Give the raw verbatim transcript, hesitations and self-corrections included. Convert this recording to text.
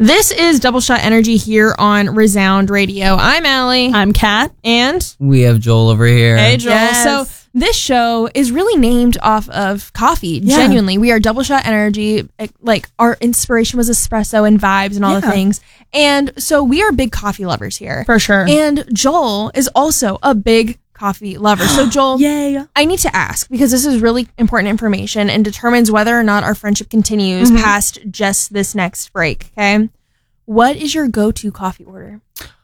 This is Double Shot Energy here on Resound Radio. I'm Allie. I'm Kat. And we have Joel over here. Hey, Joel. Yes. So this show is really named off of coffee. Yeah. Genuinely. We are Double Shot Energy. Like, our inspiration was espresso and vibes and all yeah. the things. And so we are big coffee lovers here. For sure. And Joel is also a big coffee lover. So Joel, Yay. I need to ask, because this is really important information and determines whether or not our friendship continues mm-hmm. past just this next break. Okay. What is your go-to coffee order?